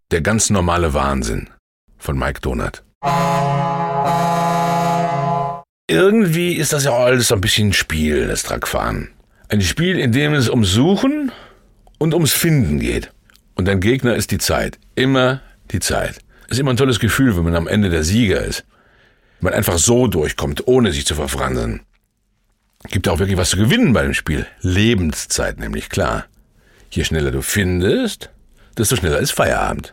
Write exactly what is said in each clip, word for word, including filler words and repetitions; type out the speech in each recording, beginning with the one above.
Der ganz normale Wahnsinn von Mike Donat. Irgendwie ist das ja auch alles so ein bisschen ein Spiel, das Truckfahren. Ein Spiel, in dem es ums Suchen und ums Finden geht. Und dein Gegner ist die Zeit. Immer die Zeit. Ist immer ein tolles Gefühl, wenn man am Ende der Sieger ist. Wenn man einfach so durchkommt, ohne sich zu verfransen. Gibt auch wirklich was zu gewinnen bei dem Spiel. Lebenszeit nämlich, klar. Je schneller du findest, desto schneller ist Feierabend.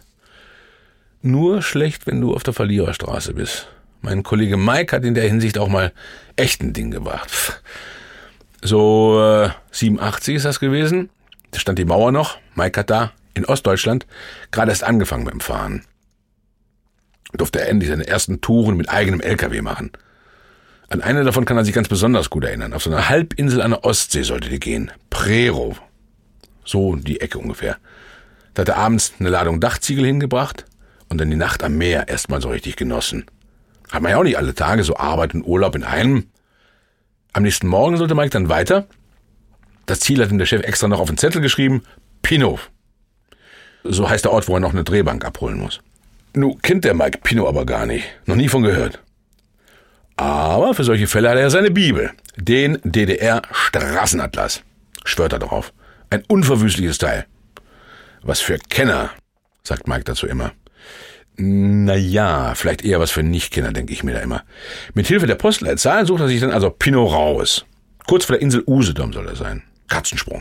Nur schlecht, wenn du auf der Verliererstraße bist. Mein Kollege Mike hat in der Hinsicht auch mal echt ein Ding gebracht. So äh, siebenundachtzig ist das gewesen. Da stand die Mauer noch. Mike hat da in Ostdeutschland gerade erst angefangen beim Fahren. Durfte er endlich seine ersten Touren mit eigenem L K W machen. An eine davon kann er sich ganz besonders gut erinnern. Auf so einer Halbinsel an der Ostsee sollte die gehen. Prerow. So die Ecke ungefähr. Da hat er abends eine Ladung Dachziegel hingebracht und dann die Nacht am Meer erstmal so richtig genossen. Hat man ja auch nicht alle Tage so Arbeit und Urlaub in einem. Am nächsten Morgen sollte Mike dann weiter. Das Ziel hat ihm der Chef extra noch auf den Zettel geschrieben. Pinow. So heißt der Ort, wo er noch eine Drehbank abholen muss. Nun kennt der Mike Pinow aber gar nicht. Noch nie von gehört. Aber für solche Fälle hat er seine Bibel. Den D D R-Straßenatlas. Schwört er drauf. Ein unverwüstliches Teil. Was für Kenner, sagt Mike dazu immer. Naja, vielleicht eher was für Nichtkenner, denke ich mir da immer. Mit Hilfe der Postleitzahl sucht er sich dann also Pinow raus. Kurz vor der Insel Usedom soll er sein. Katzensprung.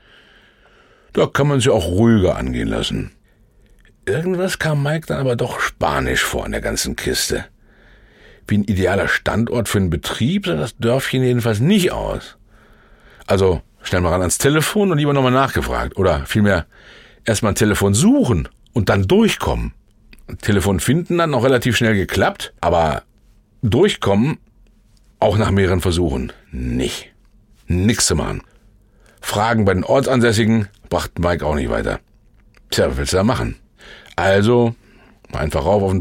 Da kann man sich auch ruhiger angehen lassen. Irgendwas kam Mike dann aber doch spanisch vor in der ganzen Kiste. Wie ein idealer Standort für einen Betrieb sah das Dörfchen jedenfalls nicht aus. Also schnell mal ran ans Telefon und lieber nochmal nachgefragt. Oder vielmehr erstmal ein Telefon suchen und dann durchkommen. Telefon finden dann noch relativ schnell geklappt, aber durchkommen, auch nach mehreren Versuchen, nicht. Nix zu machen. Fragen bei den Ortsansässigen brachten Mike auch nicht weiter. Tja, was willst du da machen? Also, einfach rauf auf den